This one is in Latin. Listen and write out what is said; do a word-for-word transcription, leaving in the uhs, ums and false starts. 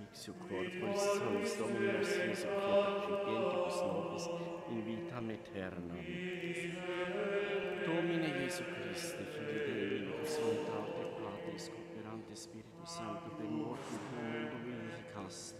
resurrectio corporis salus Domini nostri Jesu Christi, principientibus nobis, in vitam aeternam. Domine Jesu Christe, Filii Dei, in personitate Patris, cooperante Spiritus Sancto, per mortem tuum mundo vivificaste,